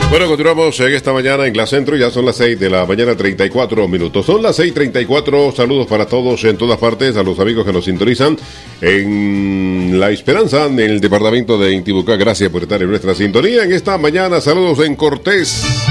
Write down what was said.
Bueno, continuamos en esta mañana en Glass Centro. Ya son las 6 de la mañana, 34 minutos. Son las 6:34. Saludos para todos en todas partes, a los amigos que nos sintonizan en La Esperanza, en el departamento de Intibucá. Gracias por estar en nuestra sintonía en esta mañana. Saludos en Cortés.